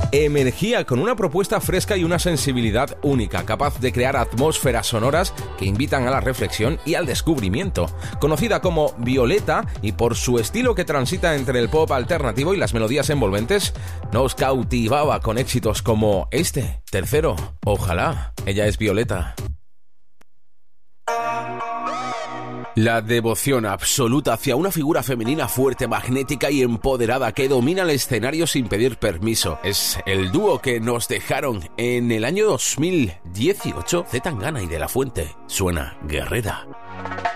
Emergía con una propuesta fresca y una sensibilidad única, capaz de crear atmósferas sonoras que invitan a la reflexión y al descubrimiento. Conocida como Violeta y por su estilo que transita entre el pop alternativo y las melodías envolventes, nos cautivaba con éxitos como este, Tercero, Ojalá. Ella es Violeta. La devoción absoluta hacia una figura femenina fuerte, magnética y empoderada que domina el escenario sin pedir permiso. Es el dúo que nos dejaron en el año 2018 C. Tangana y De La Fuente. Suena Guerrera.